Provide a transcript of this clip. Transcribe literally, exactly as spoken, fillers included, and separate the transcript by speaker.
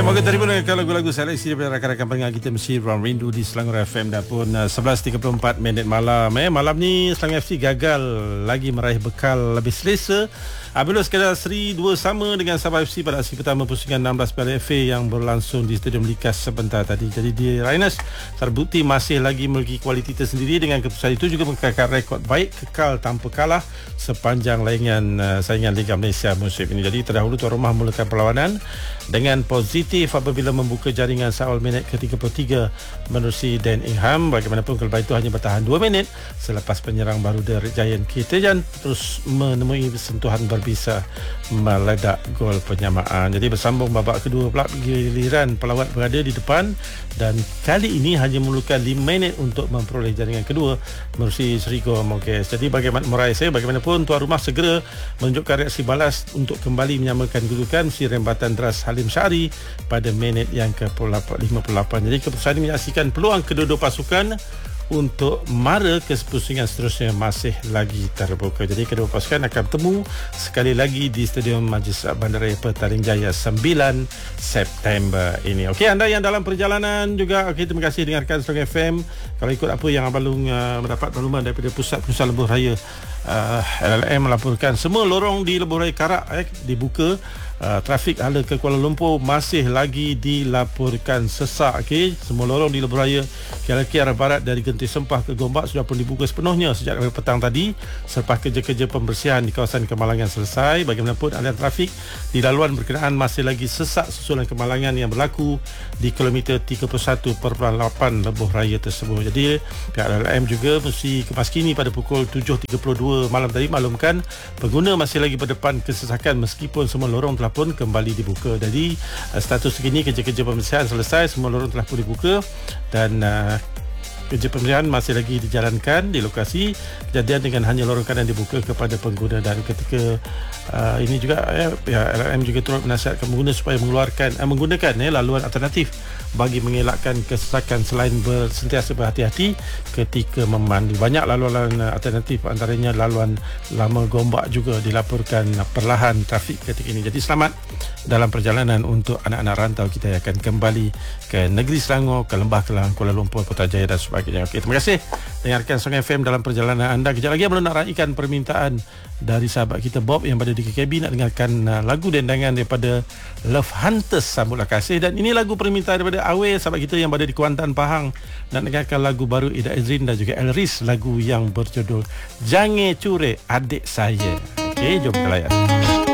Speaker 1: moga terima dengan lagu-lagu seleksi daripada rakan-rakan pendengar kita Mesir Ruang Rindu di Selangor F M. Dan pun uh, sebelas tiga puluh empat minit malam. Eh, malam ni Selangor F C gagal lagi meraih bekal lebih selesa. Apabila sekadar seri dua sama dengan Sabah F C pada aksi pertama pusingan enam belas Piala F A yang berlangsung di Stadium Likas sebentar tadi. Jadi di Rhinos terbukti masih lagi memiliki kualiti tersendiri. Dengan keputusan itu juga mengekalkan rekod baik kekal tanpa kalah sepanjang layangan uh, saingan Liga Malaysia musim ini. Jadi terdahulu tuan rumah mulakan perlawanan dengan positif apabila membuka jaringan seawal minit ke tiga puluh tiga menerusi Dan Ingham. Bagaimanapun kelab itu hanya bertahan dua minit selepas penyerang baru dari Giant Kitajan terus menemui sentuhan berbisa meledak gol penyamaan. Jadi bersambung babak kedua pula, giliran pelawat berada di depan dan kali ini hanya memerlukan lima minit untuk memperoleh jaringan kedua menerusi Serigo Moges. Jadi bagaimana meraih saya, bagaimanapun tuan rumah segera menunjukkan reaksi balas untuk kembali menyamakan kedudukan melalui rembatan deras Halim Syari pada minit yang ke lima puluh lapan. Jadi keputusan ini menyaksikan peluang kedua-dua pasukan untuk mara ke pusingan seterusnya masih lagi terbuka. Jadi kedua pasukan akan bertemu sekali lagi di Stadium Majlis Bandaraya Petaling Jaya sembilan September ini. Okey, anda yang dalam perjalanan juga, okay, terima kasih dengarkan Selangor F M. Kalau ikut apa yang Abang uh, mendapat makluman daripada Pusat Pengurusan Lebuh Raya uh, L L M melaporkan semua lorong di Lebuh Raya Karak eh, dibuka. Uh, trafik hala ke Kuala Lumpur masih lagi dilaporkan sesak. Okay? Semua lorong di Lebuh Raya K L K arah barat dari Genting Sempah ke Gombak sudah pun dibuka sepenuhnya sejak dari petang tadi selepas kerja-kerja pembersihan di kawasan Kemalangan selesai. Bagaimanapun aliran trafik di laluan berkenaan masih lagi sesak susulan kemalangan yang berlaku di kilometer tiga puluh satu perpuluhan lapan Lebuh Raya tersebut. Jadi pihak L L M juga mesti kemaskini pada pukul tujuh tiga puluh dua malam tadi maklumkan pengguna masih lagi berdepan kesesakan meskipun semua lorong telah pun kembali dibuka. Jadi status segini kerja-kerja pembersihan selesai, semua lorong telah pun dibuka dan uh, kerja pembersihan masih lagi dijalankan di lokasi kejadian dengan hanya lorong kanan dibuka kepada pengguna. Dan ketika uh, ini juga ya, pihak L L M juga turut menasihatkan pengguna supaya mengeluarkan uh, menggunakan ya, laluan alternatif bagi mengelakkan kesesakan selain bersentiasa berhati-hati ketika memandu. Banyak laluan alternatif antaranya laluan Lama Gombak juga dilaporkan perlahan trafik ketika ini. Jadi selamat dalam perjalanan untuk anak-anak rantau kita yang akan kembali ke negeri Selangor, ke Lembah Kelang, Kuala Lumpur, Putrajaya dan sebagainya. Okey, terima kasih dengarkan Selangor F M dalam perjalanan anda. Kejap lagi belum nak raikan permintaan dari sahabat kita Bob yang berada di K K B nak dengarkan uh, lagu dendangan daripada Love Hunters, Sambutlah Kasih. Dan ini lagu permintaan daripada Awil, sahabat kita yang berada di Kuantan, Pahang, nak dengarkan lagu baru Ida Ezrin dan juga Elris, lagu yang berjudul Jangan Cure Adik Saya. Okey, jom kita layan.